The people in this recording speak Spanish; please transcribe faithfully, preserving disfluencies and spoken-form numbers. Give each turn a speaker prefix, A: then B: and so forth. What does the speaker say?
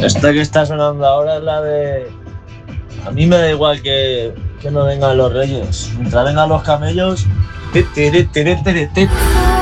A: Esta que está sonando ahora es la de... A mí me da igual que, que no vengan los reyes. Mientras vengan los camellos... tit, tit, tit, tit, tit.